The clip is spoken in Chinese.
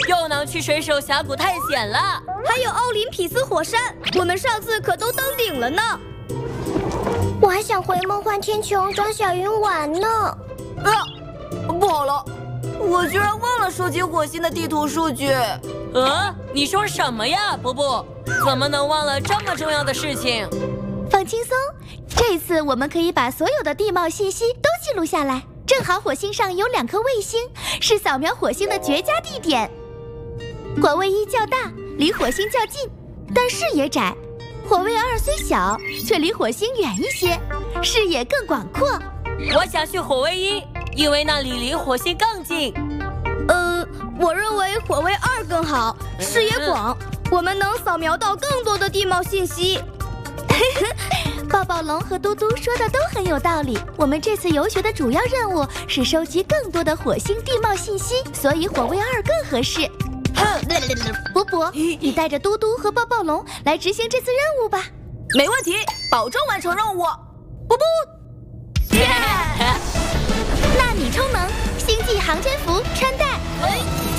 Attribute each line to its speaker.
Speaker 1: 又能去水手峡谷探险了。
Speaker 2: 还有奥林匹斯火山，我们上次可都登顶了呢。
Speaker 3: 我还想回梦幻天穹找小云玩呢。
Speaker 2: 不好了，我居然忘了收集火星的地图数据。
Speaker 1: 你说什么呀，波波？怎么能忘了这么重要的事情？
Speaker 4: 放轻松，这次我们可以把所有的地貌信息都记录下来。正好火星上有2颗卫星，是扫描火星的绝佳地点。火卫1较大，离火星较近，但视野窄；火卫2虽小，却离火星远一些，视野更广阔。
Speaker 1: 我想去火卫1，因为那里离火星更近。
Speaker 2: 我认为火卫2更好，视野广，我们能扫描到更多的地貌信息。
Speaker 4: 抱抱龙和嘟嘟说的都很有道理。我们这次游学的主要任务是收集更多的火星地貌信息，所以火卫2更合适。伯伯，你带着嘟嘟和抱抱龙来执行这次任务吧。
Speaker 2: 没问题，保证完成任务。布布，
Speaker 4: 纳米充能，星际航天服穿戴。